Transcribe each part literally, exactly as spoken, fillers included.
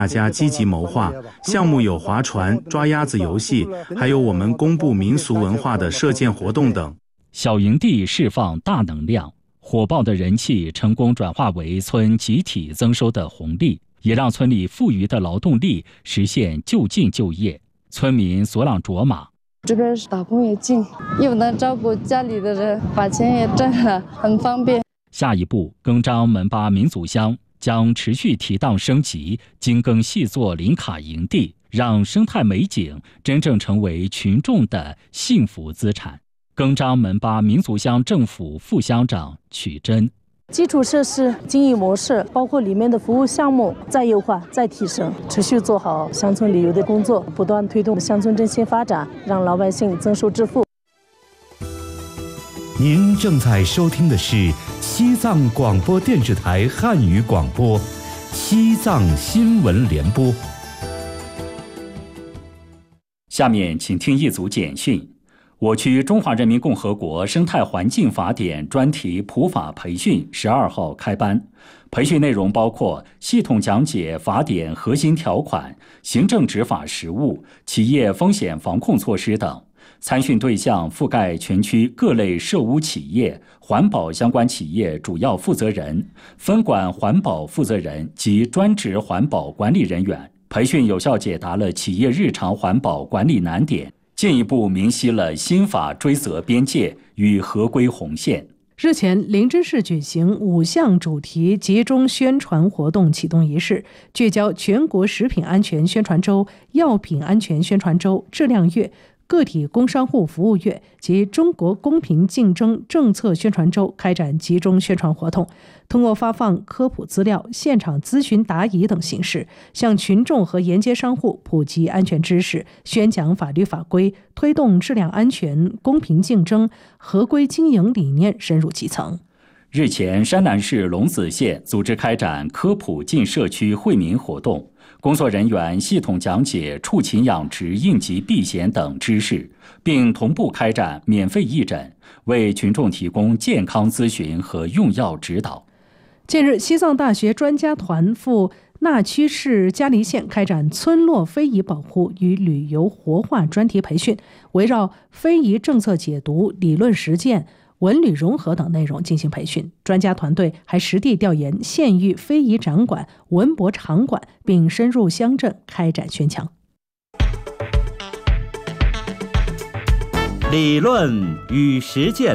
大家积极谋划，项目有划船、抓鸭子游戏，还有我们公布民俗文化的射箭活动等。 小营地释放大能量，火爆的人气成功转化为村集体增收的红利，也让村里富余的劳动力实现就近就业，村民所朗卓玛。 这边打工也近，又能照顾家里的人，把钱也挣了，很方便。 下一步，更张门巴民族乡将持续提档升级，精耕细作林卡营地，让生态美景真正成为群众的幸福资产。更张门巴民族乡政府副乡长曲珍。 基础设施、经营模式，包括里面的服务项目，再优化、再提升，持续做好乡村旅游的工作，不断推动乡村振兴发展，让老百姓增收致富。 您正在收听的是西藏广播电视台汉语广播，西藏新闻联播。 下面请听一组简讯。我区中华人民共和国生态环境法典专题普法培训十二号开班，培训内容包括系统讲解法典核心条款、行政执法实务、企业风险防控措施等。参训对象覆盖全区各类涉污企业、环保相关企业主要负责人、分管环保负责人及专职环保管理人员。培训有效解答了企业日常环保管理难点，进一步明晰了新法追责边界与合规红线。 日前，林芝市举行五项主题集中宣传活动启动仪式，聚焦全国食品安全宣传周、药品安全宣传周、质量月、个体工商户服务月及中国公平竞争政策宣传周开展集中宣传活动，通过发放科普资料、现场咨询答疑等形式，向群众和沿街商户普及安全知识，宣讲法律法规，推动质量安全、公平竞争、合规经营理念深入基层。 日前，山南市龙子县组织开展科普进社区惠民活动，工作人员系统讲解畜禽养殖应急避险等知识，并同步开展免费义诊，为群众提供健康咨询和用药指导。 近日，西藏大学专家团赴纳曲市嘉黎县开展村落非遗保护与旅游活化专题培训，围绕非遗政策解读、理论实践、文旅融合等内容进行培训。专家团队还实地调研县域非遗展馆、文博场馆，并深入乡镇开展宣讲。 理论与实践。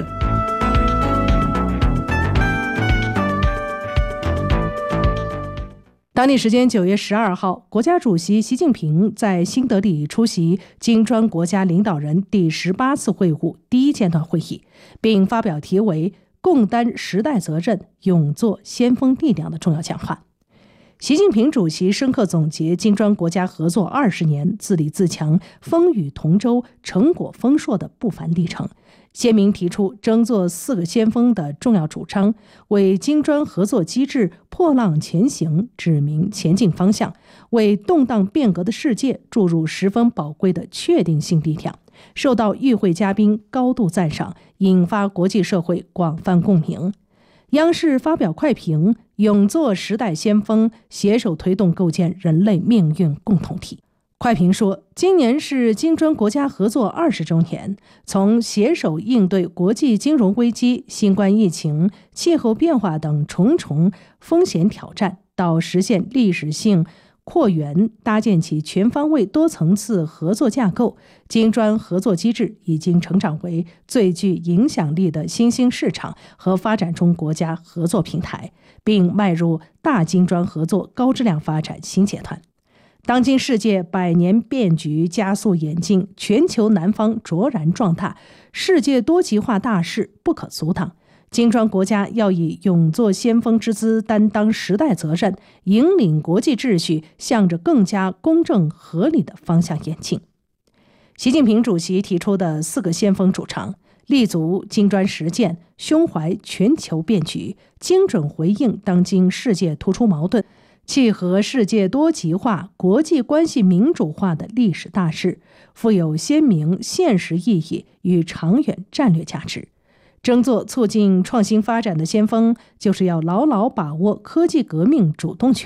当地时间九月十二号，国家主席习近平在新德里出席金砖国家领导人第十八次会晤第一阶段会议，并发表题为“共担时代责任，勇做先锋力量”的重要讲话。习近平主席深刻总结金砖国家合作二十年自立自强、风雨同舟、成果丰硕的不凡历程，鲜明提出争做四个先锋的重要主张，为金砖合作机制破浪前行指明前进方向，为动荡变革的世界注入十分宝贵的确定性力量，受到与会嘉宾高度赞赏，引发国际社会广泛共鸣。央视发表快评，勇做时代先锋，携手推动构建人类命运共同体。快评说，今年是金砖国家合作二十周年，从携手应对国际金融危机、新冠疫情、气候变化等重重风险挑战，到实现历史性扩员，搭建起全方位多层次合作架构，金砖合作机制已经成长为最具影响力的新兴市场和发展中国家合作平台，并迈入大金砖合作高质量发展新阶段。当今世界百年变局加速演进，全球南方卓然壮大，世界多极化大势不可阻挡。金砖国家要以勇做先锋之姿，担当时代责任，引领国际秩序向着更加公正合理的方向演进。习近平主席提出的四个先锋主张，立足金砖实践，胸怀全球变局，精准回应当今世界突出矛盾，契合世界多极化、国际关系民主化的历史大势，富有鲜明现实意义与长远战略价值。争做促进创新发展的先锋，就是要牢牢把握科技革命主动权，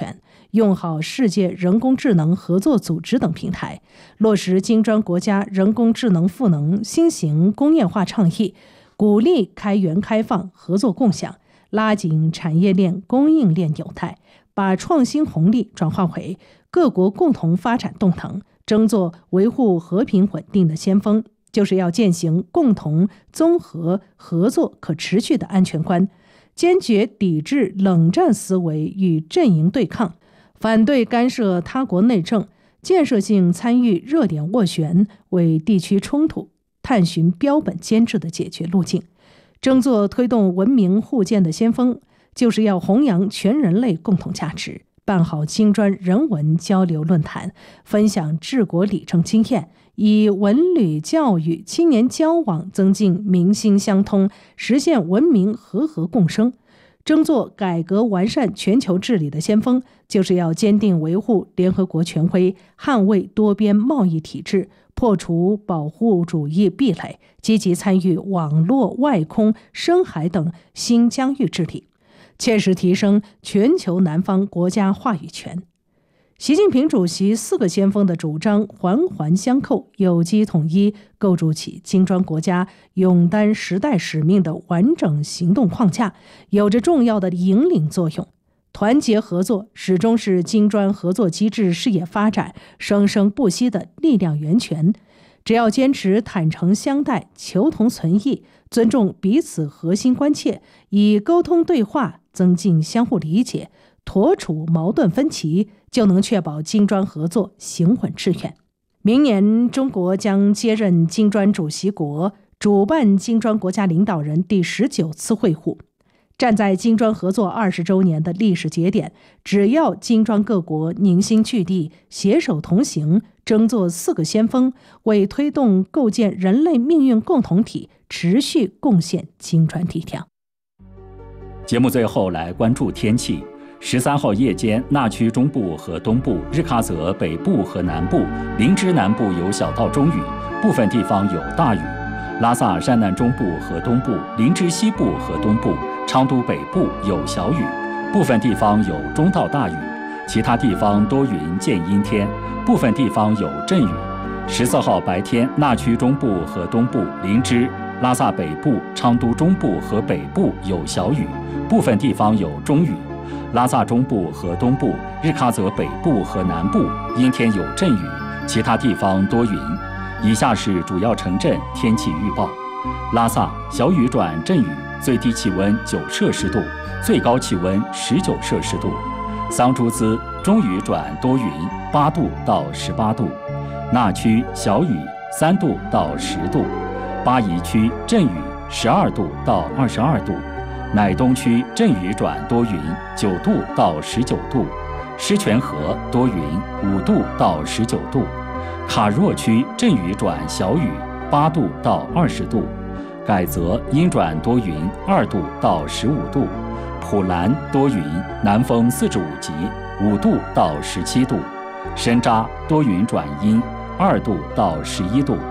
用好世界人工智能合作组织等平台，落实金砖国家人工智能赋能新型工业化倡议，鼓励开源开放、合作共享，拉紧产业链、供应链纽带，把创新红利转化为各国共同发展动能，争做维护和平稳定的先锋，就是要践行共同、综合、合作、可持续的安全观，坚决抵制冷战思维与阵营对抗，反对干涉他国内政，建设性参与热点斡旋，为地区冲突探寻标本兼治的解决路径，争做推动文明互鉴的先锋，就是要弘扬全人类共同价值，办好金砖人文交流论坛，分享治国理政经验，以文旅教育、青年交往增进民心相通，实现文明和和共生。争做改革完善全球治理的先锋，就是要坚定维护联合国权威，捍卫多边贸易体制，破除保护主义壁垒，积极参与网络、外空、深海等新疆域治理，切实提升全球南方国家话语权。习近平主席四个先锋的主张环环相扣，有机统一，构筑起金砖国家勇担时代使命的完整行动框架，有着重要的引领作用。团结合作始终是金砖合作机制事业发展生生不息的力量源泉。只要坚持坦诚相待、求同存异，尊重彼此核心关切，以沟通对话增进相互理解，妥处矛盾分歧，就能确保金砖合作行稳致远。明年中国将接任金砖主席国，主办金砖国家领导人第十九次会晤。站在金砖合作二十周年的历史节点，只要金砖各国凝心聚力，携手同行，争做四个先锋，为推动构建人类命运共同体持续贡献金砖力量。 节目最后来关注天气。十三号夜间，纳区中部和东部、日喀则北部和南部、林芝南部有小到中雨，部分地方有大雨；拉萨山南中部和东部、林芝西部和东部、昌都北部有小雨，部分地方有中到大雨，其他地方多云见阴天，部分地方有阵雨。十四号白天，纳区中部和东部、林芝、拉萨北部、昌都中部和北部有小雨，部分地方有中雨。拉萨中部和东部、日喀则北部和南部阴天有阵雨，其他地方多云。以下是主要城镇天气预报：拉萨小雨转阵雨，最低气温九摄氏度，最高气温十九摄氏度；桑珠孜中雨转多云，八度到十八度；纳区小雨，三度到十度；巴宜区阵雨，十二度到二十二度；乃东区阵雨转多云，九度到十九度；狮泉河多云，五度到十九度；卡若区阵雨转小雨，八度到二十度；改则阴转多云，二度到十五度；普兰多云，南风四至五级，五度到十七度；深扎多云转阴，二度到十一度。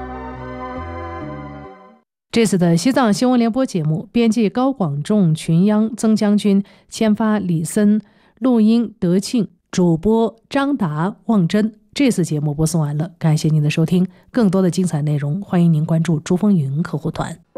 这次的西藏新闻联播节目，编辑高广仲、群央、曾将军，签发李森，录音德庆，主播张达、望真。这次节目播送完了，感谢您的收听。更多的精彩内容，欢迎您关注珠峰云客户团。